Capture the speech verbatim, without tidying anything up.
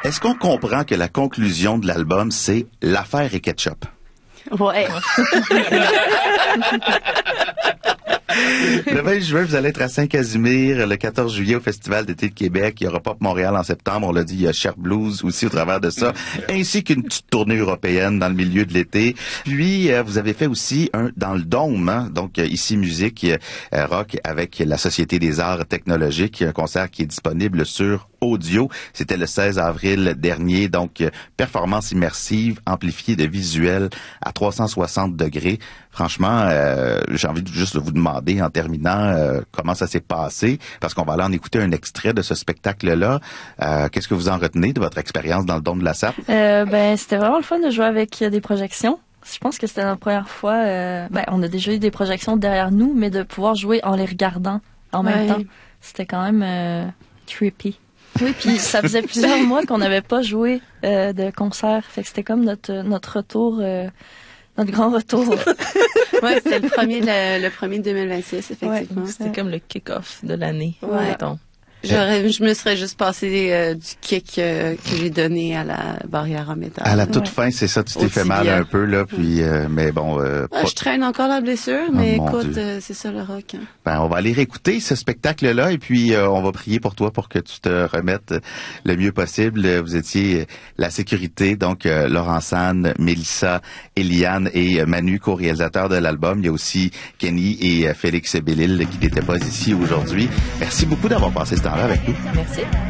Est-ce qu'on comprend que la conclusion de l'album, c'est l'affaire et ketchup? Ouais. Le vingt juin, vous allez être à Saint-Casimir. Le quatorze juillet, au Festival d'été de Québec. Il y aura Pop Montréal en septembre. On l'a dit, il y a Cher Blues aussi au travers de ça. Ainsi qu'une petite tournée européenne dans le milieu de l'été. Puis, euh, vous avez fait aussi un dans le Dôme, hein? Donc euh, ici musique euh, rock avec la Société des arts technologiques. Un concert qui est disponible sur audio. C'était le seize avril dernier. Donc, euh, performance immersive amplifiée de visuels à trois cent soixante degrés. Franchement, euh, j'ai envie de juste de vous demander en terminant euh, comment ça s'est passé, parce qu'on va aller en écouter un extrait de ce spectacle-là. Euh, qu'est-ce que vous en retenez de votre expérience dans le Dôme de la Sape? Euh, ben, c'était vraiment le fun de jouer avec des projections. Je pense que c'était notre première fois. Euh, ben, on a déjà eu des projections derrière nous, mais de pouvoir jouer en les regardant en même Ouais. temps, c'était quand même euh, trippy. Oui, puis ça faisait plusieurs mois qu'on n'avait pas joué euh, de concert. Fait que c'était comme notre notre retour, euh, notre grand retour. Ouais, c'était le premier, le, le premier deux mille vingt-six, effectivement. C'était comme le kick-off de l'année. Ouais. mettons. J'aurais, je me serais juste passé euh, du kick euh, que j'ai donné à la barrière en métal. À la toute Ouais. fin, c'est ça, tu t'es Au fait mal tibia. un peu, là, puis, euh, mais bon... Euh, Ouais, pas- je traîne encore la blessure, mais Oh, mon écoute, Dieu. euh, c'est ça le rock. Hein. Ben, on va aller réécouter ce spectacle-là et puis euh, on va prier pour toi pour que tu te remettes le mieux possible. Vous étiez la sécurité, donc euh, Laurent San, Mélissa, Eliane et euh, Manu, co-réalisateurs de l'album. Il y a aussi Kenny et euh, Félix Bellil qui n'étaient pas ici aujourd'hui. Merci beaucoup d'avoir passé ce temps-là avec nous. Merci.